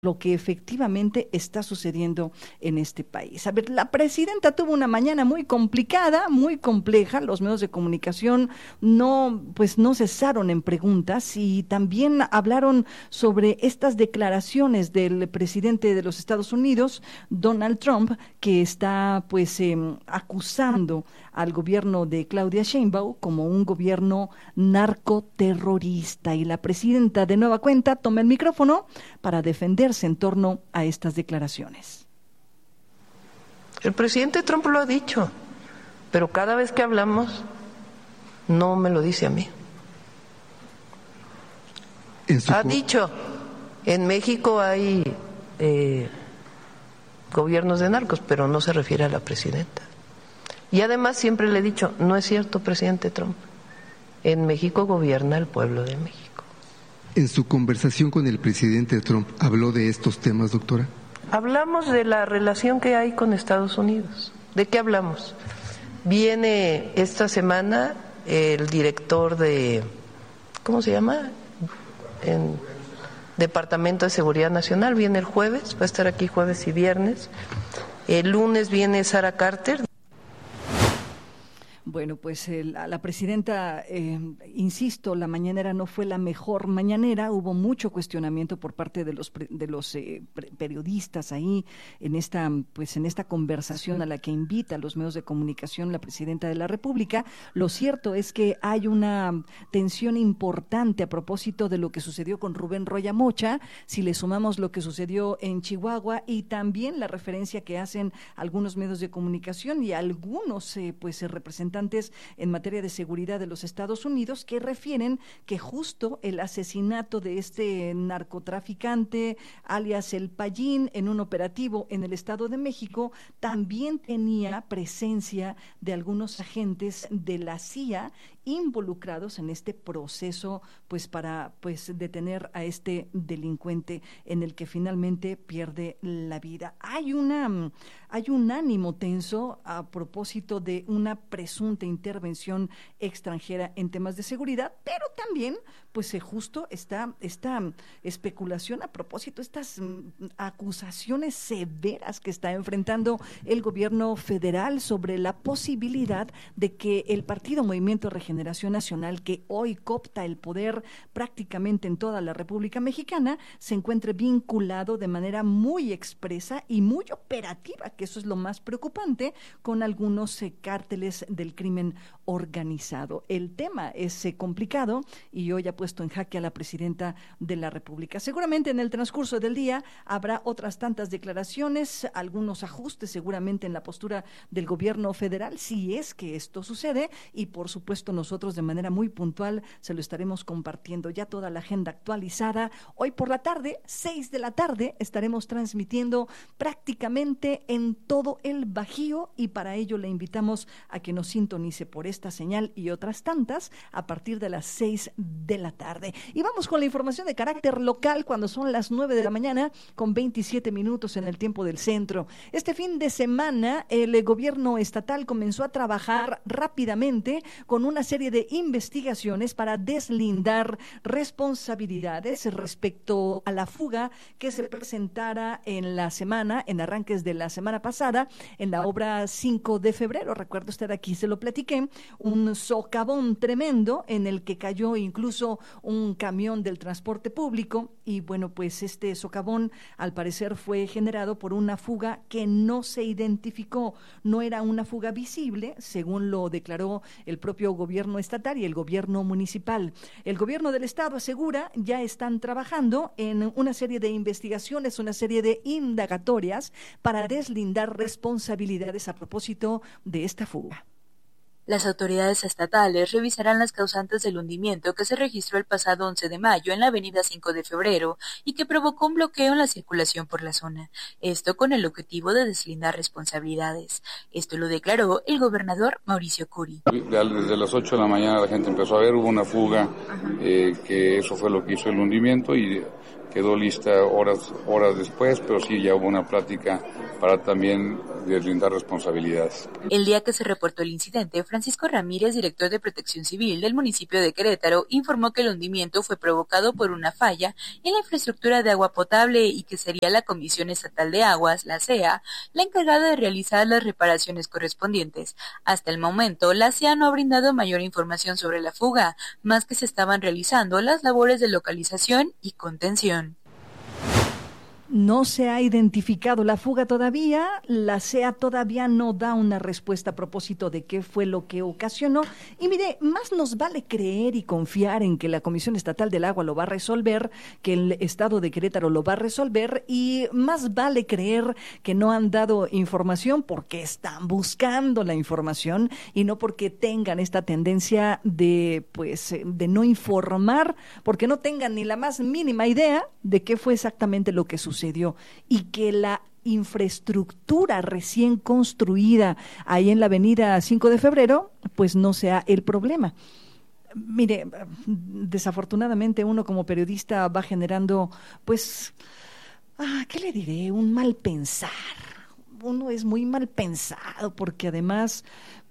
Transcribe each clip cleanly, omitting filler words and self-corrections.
lo que efectivamente está sucediendo en este país. A ver, la presidenta tuvo una mañana muy complicada, muy compleja. Los medios de comunicación no cesaron en preguntas y también hablaron sobre estas declaraciones del presidente de los Estados Unidos, Donald Trump, que está acusando al gobierno de Claudia Sheinbaum como un gobierno narcoterrorista. Y la presidenta de nueva cuenta toma el micrófono para defenderse en torno a estas declaraciones. El presidente Trump lo ha dicho, pero cada vez que hablamos no me lo dice a mí. Ha dicho, en México hay gobiernos de narcos, pero no se refiere a la presidenta. Y además siempre le he dicho, no es cierto, presidente Trump, en México gobierna el pueblo de México. En su conversación con el presidente Trump, ¿habló de estos temas, doctora? Hablamos de la relación que hay con Estados Unidos. ¿De qué hablamos? Viene esta semana el director de, ¿cómo se llama? En Departamento de Seguridad Nacional, viene el jueves, va a estar aquí jueves y viernes. El lunes viene Sara Carter. Bueno, pues la presidenta, insisto, la mañanera no fue la mejor mañanera, hubo mucho cuestionamiento por parte de los periodistas ahí en esta conversación a la que invita a los medios de comunicación la presidenta de la República. Lo cierto es que hay una tensión importante a propósito de lo que sucedió con Rubén Roya Mocha, si le sumamos lo que sucedió en Chihuahua y también la referencia que hacen algunos medios de comunicación y algunos representantes en materia de seguridad de los Estados Unidos que refieren que justo el asesinato de este narcotraficante alias El Payín en un operativo en el Estado de México también tenía presencia de algunos agentes de la CIA involucrados en este proceso para detener a este delincuente en el que finalmente pierde la vida. Hay un ánimo tenso a propósito de una presunta intervención extranjera en temas de seguridad, pero también justo esta especulación a propósito, estas acusaciones severas que está enfrentando el gobierno federal sobre la posibilidad de que el partido Movimiento Regeneración Nacional, que hoy coopta el poder prácticamente en toda la República Mexicana, se encuentre vinculado de manera muy expresa y muy operativa, que eso es lo más preocupante, con algunos cárteles del crimen organizado. El tema es complicado y hoy ha puesto en jaque a la presidenta de la República. Seguramente en el transcurso del día habrá otras tantas declaraciones, algunos ajustes seguramente en la postura del gobierno federal, si es que esto sucede, y por supuesto nosotros de manera muy puntual se lo estaremos compartiendo ya toda la agenda actualizada. Hoy por la tarde, 6 de la tarde, estaremos transmitiendo prácticamente en todo el Bajío y para ello le invitamos a que nos sintonice por esta señal y otras tantas a partir de las 6 de la tarde. Y vamos con la información de carácter local cuando son las 9 de la mañana con 27 minutos en el tiempo del centro. Este fin de semana el gobierno estatal comenzó a trabajar rápidamente con una serie de investigaciones para deslindar responsabilidades respecto a la fuga que se presentara en arranques de la semana pasada, en la obra 5 de febrero. Recuerda usted, aquí se lo platiqué, un socavón tremendo en el que cayó incluso un camión del transporte público y este socavón al parecer fue generado por una fuga que no se identificó, no era una fuga visible, según lo declaró el propio gobierno estatal y el gobierno municipal. El gobierno del estado asegura ya están trabajando en una serie de investigaciones, una serie de indagatorias para deslindar responsabilidades a propósito de esta fuga. Las autoridades estatales revisarán las causantes del hundimiento que se registró el pasado 11 de mayo en la avenida 5 de febrero y que provocó un bloqueo en la circulación por la zona. Esto con el objetivo de deslindar responsabilidades. Esto lo declaró el gobernador Mauricio Curi. Desde las 8 de la mañana la gente empezó a ver, hubo una fuga, que eso fue lo que hizo el hundimiento y quedó lista horas después, pero sí ya hubo una plática para también deslindar responsabilidades. El día que se reportó el incidente, Francisco Ramírez, director de Protección Civil del municipio de Querétaro, informó que el hundimiento fue provocado por una falla en la infraestructura de agua potable y que sería la Comisión Estatal de Aguas, la CEA, la encargada de realizar las reparaciones correspondientes. Hasta el momento, la CEA no ha brindado mayor información sobre la fuga, más que se estaban realizando las labores de localización y contención. No se ha identificado la fuga todavía, la CEA todavía no da una respuesta a propósito de qué fue lo que ocasionó. Y mire, más nos vale creer y confiar en que la Comisión Estatal del Agua lo va a resolver, que el Estado de Querétaro lo va a resolver, y más vale creer que no han dado información porque están buscando la información y no porque tengan esta tendencia de no informar, porque no tengan ni la más mínima idea de qué fue exactamente lo que sucedió y que la infraestructura recién construida ahí en la avenida 5 de febrero, pues no sea el problema. Mire, desafortunadamente uno como periodista va generando, ¿qué le diré? Un mal pensar. Uno es muy mal pensado porque además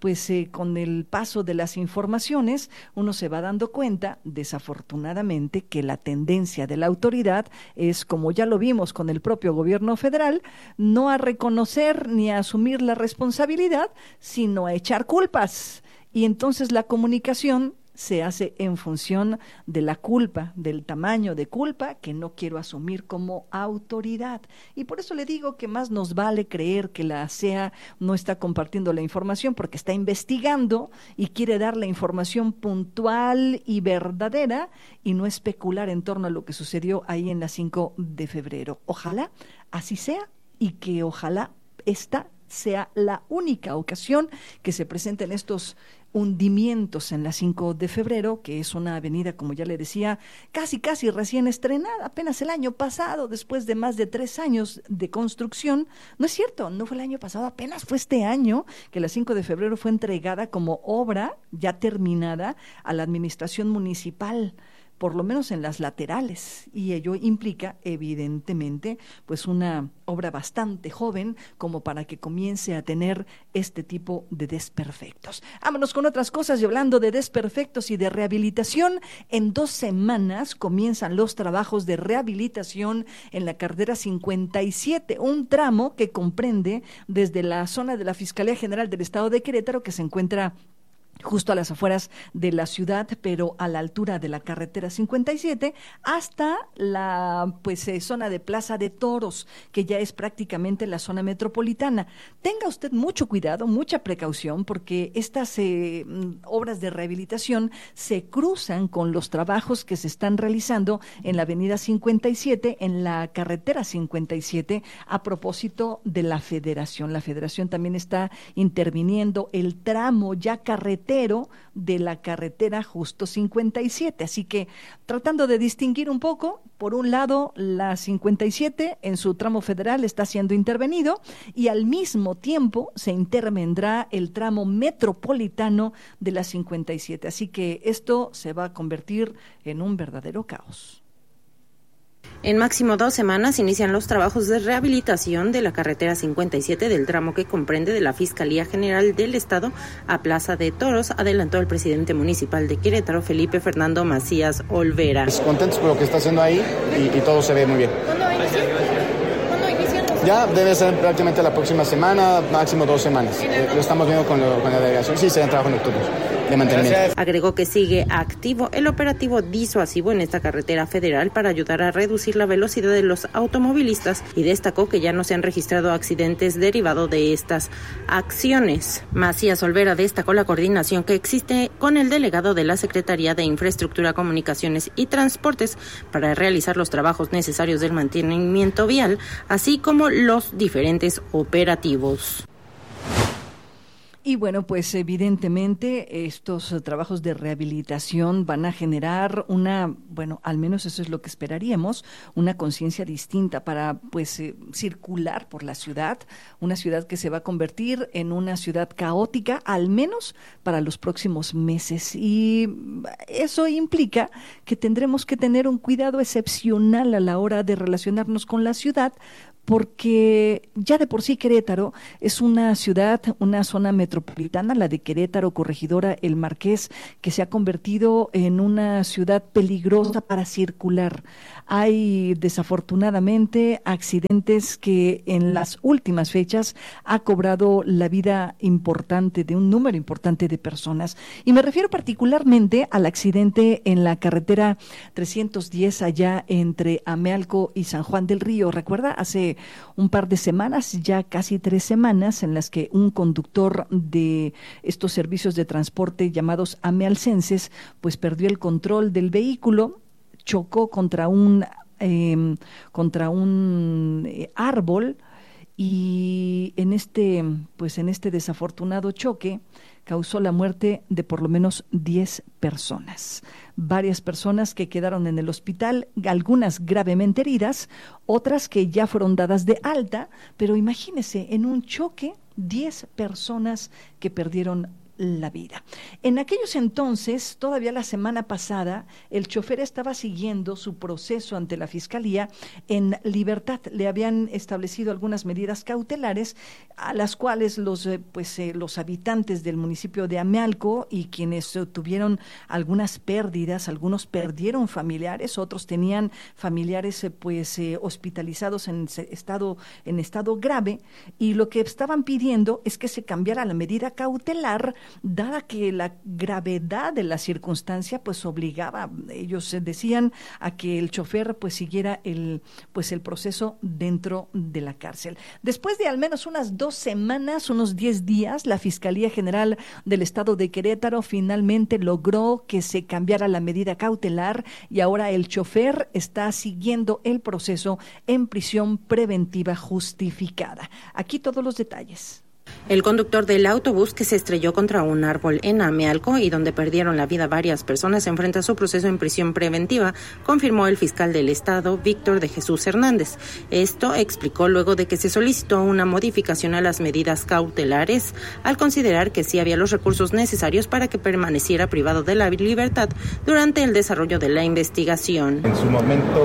con el paso de las informaciones uno se va dando cuenta, desafortunadamente, que la tendencia de la autoridad es, como ya lo vimos con el propio gobierno federal, no a reconocer ni a asumir la responsabilidad, sino a echar culpas. Y entonces la comunicación se hace en función de la culpa, del tamaño de culpa que no quiero asumir como autoridad. Y por eso le digo que más nos vale creer que la CEA no está compartiendo la información porque está investigando y quiere dar la información puntual y verdadera y no especular en torno a lo que sucedió ahí en la 5 de febrero. Ojalá así sea y que ojalá esta sea la única ocasión que se presenten estos hundimientos en la 5 de febrero, que es una avenida, como ya le decía, casi recién estrenada, apenas el año pasado, después de más de 3 años de construcción. No es cierto, no fue el año pasado, apenas fue este año que la 5 de febrero fue entregada como obra ya terminada a la administración municipal, por lo menos en las laterales, y ello implica evidentemente una obra bastante joven como para que comience a tener este tipo de desperfectos. Vámonos con otras cosas, y hablando de desperfectos y de rehabilitación, en 2 semanas comienzan los trabajos de rehabilitación en la carretera 57, un tramo que comprende desde la zona de la Fiscalía General del Estado de Querétaro, que se encuentra justo a las afueras de la ciudad, pero a la altura de la carretera 57, hasta la zona de Plaza de Toros, que ya es prácticamente la zona metropolitana. Tenga usted mucho cuidado, mucha precaución, porque estas obras de rehabilitación se cruzan con los trabajos que se están realizando en la avenida 57, en la carretera 57, a propósito de la Federación. La Federación también está interviniendo el tramo ya carretero de la carretera justo 57, así que tratando de distinguir un poco, por un lado la 57 en su tramo federal está siendo intervenido y al mismo tiempo se intervendrá el tramo metropolitano de la 57, así que esto se va a convertir en un verdadero caos. En máximo 2 semanas inician los trabajos de rehabilitación de la carretera 57 del tramo que comprende de la Fiscalía General del Estado a Plaza de Toros, adelantó el presidente municipal de Querétaro, Felipe Fernando Macías Olvera. Contentos con lo que está haciendo ahí y todo se ve muy bien. ¿Cuándo inician? Ya debe ser prácticamente la próxima semana, máximo 2 semanas. Lo estamos viendo con la delegación. Sí, será trabajo nocturno de mantenimiento. Agregó que sigue activo el operativo disuasivo en esta carretera federal para ayudar a reducir la velocidad de los automovilistas y destacó que ya no se han registrado accidentes derivados de estas acciones. Macías Olvera destacó la coordinación que existe con el delegado de la Secretaría de Infraestructura, Comunicaciones y Transportes para realizar los trabajos necesarios del mantenimiento vial, así como los diferentes operativos. Y bueno, evidentemente estos trabajos de rehabilitación van a generar al menos eso es lo que esperaríamos, una conciencia distinta para circular por la ciudad, una ciudad que se va a convertir en una ciudad caótica, al menos para los próximos meses. Y eso implica que tendremos que tener un cuidado excepcional a la hora de relacionarnos con la ciudad, porque ya de por sí Querétaro es una ciudad, una zona metropolitana, la de Querétaro, Corregidora, El Marqués, que se ha convertido en una ciudad peligrosa para circular. Hay desafortunadamente accidentes que en las últimas fechas ha cobrado la vida importante de un número importante de personas. Y me refiero particularmente al accidente en la carretera 310 allá entre Amealco y San Juan del Río. ¿Recuerda? Hace un par de semanas, ya casi 3 semanas, en las que un conductor de estos servicios de transporte llamados amealcenses, pues perdió el control del vehículo, chocó contra un árbol y en este desafortunado choque causó la muerte de por lo menos 10 personas. Varias personas que quedaron en el hospital, algunas gravemente heridas, otras que ya fueron dadas de alta, pero imagínese, en un choque, 10 personas que perdieron la vida. En aquellos entonces, todavía la semana pasada, el chofer estaba siguiendo su proceso ante la Fiscalía en libertad. Le habían establecido algunas medidas cautelares a las cuales los habitantes del municipio de Amealco y quienes tuvieron algunas pérdidas, algunos perdieron familiares, otros tenían familiares hospitalizados en estado grave, y lo que estaban pidiendo es que se cambiara la medida cautelar, dada que la gravedad de la circunstancia pues obligaba, ellos decían, a que el chofer pues siguiera el proceso dentro de la cárcel. Después de al menos unas 2 semanas, unos 10 días, la Fiscalía General del Estado de Querétaro finalmente logró que se cambiara la medida cautelar y ahora el chofer está siguiendo el proceso en prisión preventiva justificada. Aquí todos los detalles. El conductor del autobús que se estrelló contra un árbol en Amealco y donde perdieron la vida varias personas enfrenta su proceso en prisión preventiva, confirmó el fiscal del Estado, Víctor de Jesús Hernández. Esto explicó luego de que se solicitó una modificación a las medidas cautelares, al considerar que sí había los recursos necesarios para que permaneciera privado de la libertad durante el desarrollo de la investigación. En su momento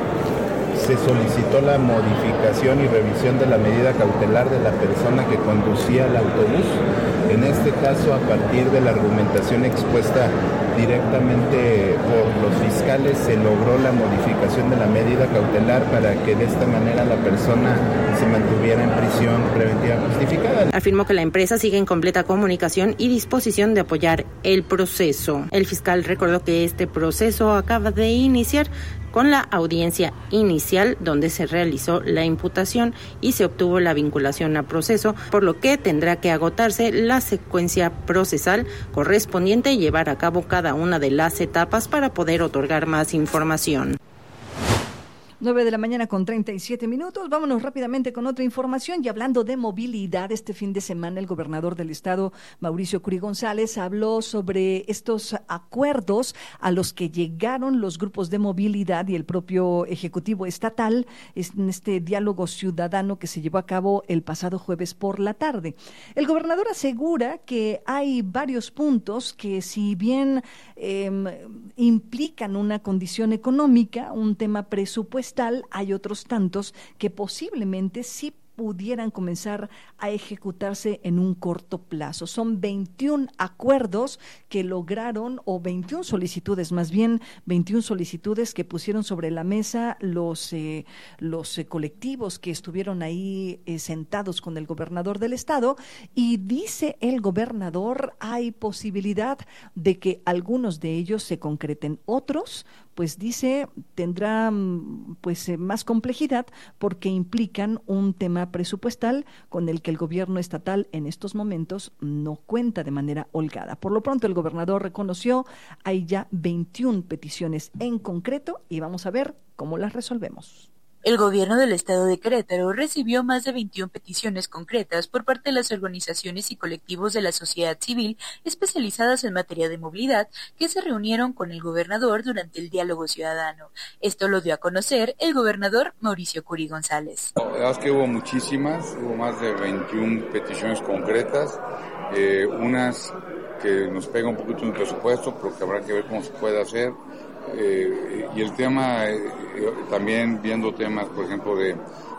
se solicitó la modificación y revisión de la medida cautelar de la persona que conducía el autobús. En este caso, a partir de la argumentación expuesta directamente por los fiscales, se logró la modificación de la medida cautelar para que de esta manera la persona se mantuviera en prisión preventiva justificada. Afirmó que la empresa sigue en completa comunicación y disposición de apoyar el proceso. El fiscal recordó que este proceso acaba de iniciar con la audiencia inicial donde se realizó la imputación y se obtuvo la vinculación a proceso, por lo que tendrá que agotarse la secuencia procesal correspondiente y llevar a cabo cada una de las etapas para poder otorgar más información. 9:37 a.m. Vámonos rápidamente con otra información. Y hablando de movilidad, este fin de semana el gobernador del estado, Mauricio Curi González, habló sobre estos acuerdos a los que llegaron los grupos de movilidad y el propio Ejecutivo Estatal en este diálogo ciudadano que se llevó a cabo el pasado jueves por la tarde. El gobernador asegura que hay varios puntos que, si bien implican una condición económica, un tema presupuestario, hay otros tantos que posiblemente sí pudieran comenzar a ejecutarse en un corto plazo. Son 21 acuerdos que lograron, o 21 solicitudes, más bien 21 solicitudes que pusieron sobre la mesa los colectivos que estuvieron ahí sentados con el gobernador del estado, y dice el gobernador, hay posibilidad de que algunos de ellos se concreten. Otros, pues dice, tendrá más complejidad porque implican un tema presupuestal con el que el gobierno estatal en estos momentos no cuenta de manera holgada. Por lo pronto, el gobernador reconoció, hay ya 21 peticiones en concreto y vamos a ver cómo las resolvemos. El gobierno del estado de Querétaro recibió más de 21 peticiones concretas por parte de las organizaciones y colectivos de la sociedad civil especializadas en materia de movilidad que se reunieron con el gobernador durante el diálogo ciudadano. Esto lo dio a conocer el gobernador Mauricio Curi González. La verdad es que hubo muchísimas, hubo más de 21 peticiones concretas, unas que nos pega un poquito en el presupuesto, pero que habrá que ver cómo se puede hacer. Y el tema, también viendo temas, por ejemplo, de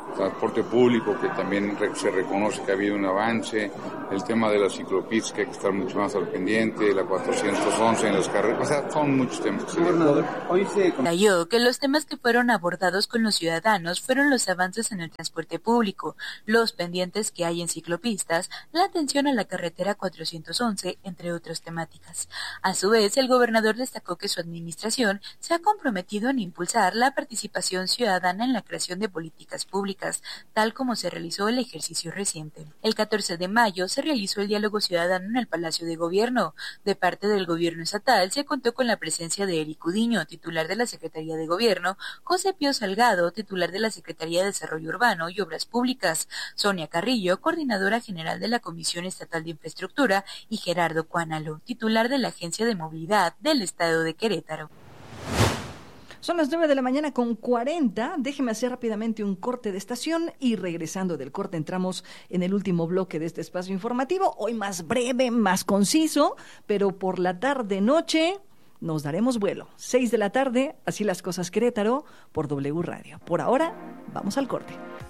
transporte público, que también se reconoce que ha habido un avance, el tema de las ciclopistas, que hay que estar mucho más al pendiente, la 411 en las carreras, o sea, son muchos temas. Hoy se detalló que los temas que fueron abordados con los ciudadanos fueron los avances en el transporte público, los pendientes que hay en ciclopistas, la atención a la carretera 411, entre otras temáticas. A su vez, el gobernador destacó que su administración se ha comprometido en impulsar la participación ciudadana en la creación de políticas públicas, tal como se realizó el ejercicio reciente. El 14 de mayo se realizó el diálogo ciudadano en el Palacio de Gobierno. De parte del gobierno estatal se contó con la presencia de Eric Udiño, titular de la Secretaría de Gobierno, José Pío Salgado, titular de la Secretaría de Desarrollo Urbano y Obras Públicas, Sonia Carrillo, coordinadora general de la Comisión Estatal de Infraestructura, y Gerardo Cuánalo, titular de la Agencia de Movilidad del Estado de Querétaro. Son las 9:40 a.m. Déjeme hacer rápidamente un corte de estación y regresando del corte entramos en el último bloque de este espacio informativo. Hoy más breve, más conciso, pero por la tarde-noche nos daremos vuelo. 6 de la tarde, así las cosas Querétaro, por W Radio. Por ahora, vamos al corte.